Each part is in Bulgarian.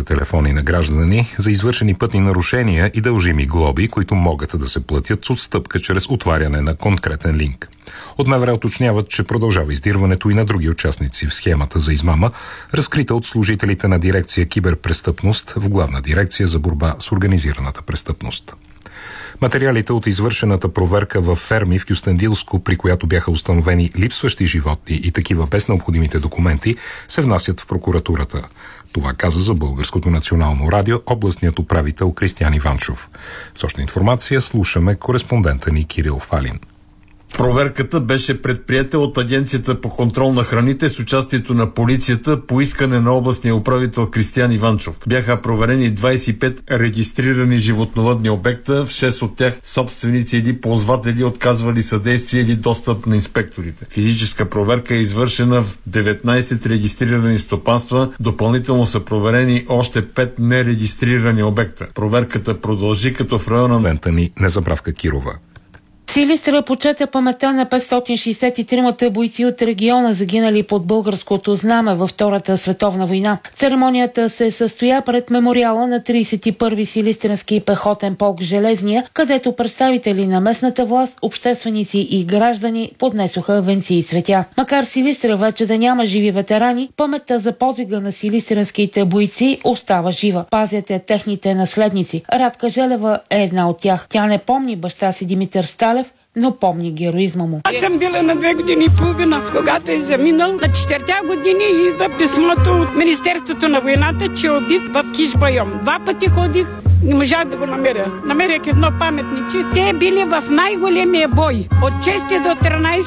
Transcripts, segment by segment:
мобилните телефони на граждани за извършени пътни нарушения и дължими глоби, които могат да се платят с отстъпка чрез отваряне на конкретен линк. От МВР уточняват, че продължава издирването и на други участници в схемата за измама, разкрита от служителите на дирекция Киберпрестъпност в Главна дирекция за борба с организираната престъпност. Материалите от извършената проверка във ферми в Кюстендилско, при която бяха установени липсващи животни и такива без необходимите документи, се внасят в прокуратурата. Това каза за Българското национално радио областният управител Кристиян Иванчов. С още информация слушаме кореспондента ни Кирил Фалин. Проверката беше предприета от Агенцията по контрол на храните с участието на полицията по искане на областния управител Кристиян Иванчов. Бяха проверени 25 регистрирани животновъдни обекта, в 6 от тях собственици или ползватели отказвали съдействие или достъп на инспекторите. Физическа проверка е извършена в 19 регистрирани стопанства, допълнително са проверени още 5 нерегистрирани обекта. Проверката продължи, като в района на Незабравка Кирова. Силистра почете паметта на 563-мата бойци от региона, загинали под българското знаме във Втората световна война. Церемонията се състоя пред мемориала на 31-ви Силистренски пехотен полк Железния, където представители на местната власт, общественици и граждани поднесоха венци и цветя. Макар Силистра вече да няма живи ветерани, паметта за подвига на силистренските бойци остава жива. Пазят я техните наследници. Радка Желева е една от тях. Тя не помни баща си Димитър Сталев, но помни героизма му. Аз съм била на 2 години и половина, когато е заминал. На 4 години идва писмото от Министерството на войната, че е убит в Кишбайом. 2 пъти ходих, не можах да го намеря. Намерях едно паметниче. Те били в най-големия бой. От 6 до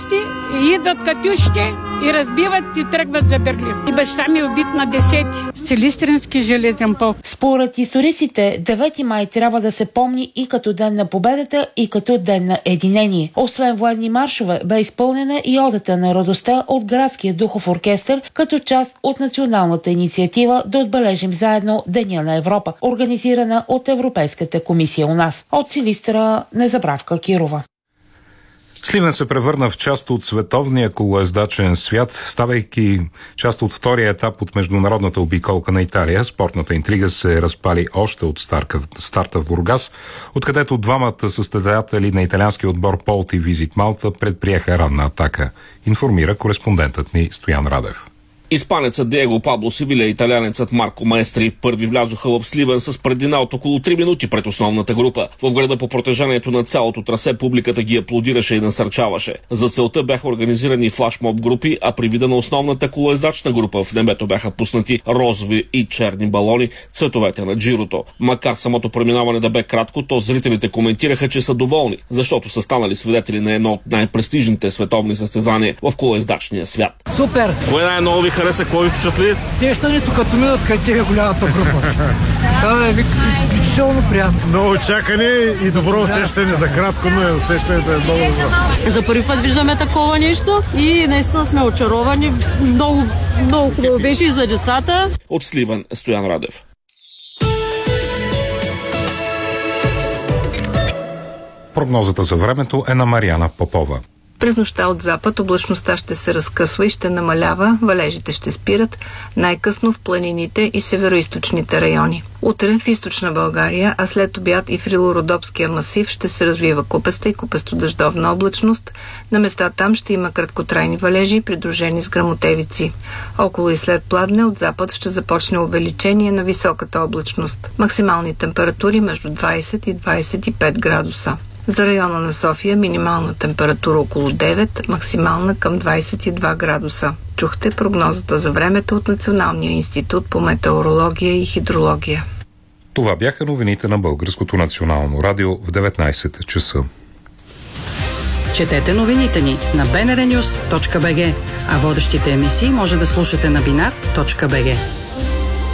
13 идват катюшите и разбиват и тръгват за Берлин. И баща ми е убит на 10. Силистренски железен полк. Според историците, 9 май трябва да се помни и като ден на победата, и като ден на единение. Освен военни маршове, бе изпълнена и одата на радостта от градския духов оркестър, като част от националната инициатива да отбележим заедно Деня на Европа, организирана от Европейската комисия у нас. От Силистра Незабравка Кирова. Сливен се превърна в част от световния колоездачен свят, ставайки част от втория етап от международната обиколка на Италия. Спортната интрига се разпали още от старта в Бургас, откъдето двамата състезатели на италианския отбор Полт и Визит Малта предприеха ранна атака, информира кореспондентът ни Стоян Радев. Испанецът Диего Пабло Севиля и италианецът Марко Маестри първи влязоха в Сливен с предина от около 3 минути пред основната група. В града по протежението на цялото трасе публиката ги аплодираше и насърчаваше. За целта бяха организирани флашмоб групи, а при вида на основната колоездачна група в небето бяха пуснати розови и черни балони, цветовете на джирото. Макар самото преминаване да бе кратко, то зрителите коментираха, че са доволни, защото са станали свидетели на едно от най-престижните световни състезания в колоездачния свят. Супер! Кое най-ново ви хареса, кой ви впечатли? Сещането като ми откритие голямата група. Това е изключително приятно. Много чакане и добро усещане за кратко, но усещането е много добро. За първи път виждаме такова нещо и наистина сме очаровани. Много хубаво беше и за децата. От Сливен, Стоян Радев. Прогнозата за времето е на Мариана Попова. През нощта от запад облачността ще се разкъсва и ще намалява, валежите ще спират, най-късно в планините и североизточните райони. Утре в източна България, а след обяд и в Рило-Родопския масив ще се развива купеста и купесто-дъждовна облачност. На места там ще има краткотрайни валежи, придружени с гръмотевици. Около и след пладне от запад ще започне увеличение на високата облачност. Максимални температури между 20 и 25 градуса. За района на София минимална температура около 9, максимална към 22 градуса. Чухте прогнозата за времето от Националния институт по метеорология и хидрология. Това бяха новините на Българското национално радио в 19 часа. Четете новините ни на bnrnews.bg, а водещите емисии може да слушате на binar.bg.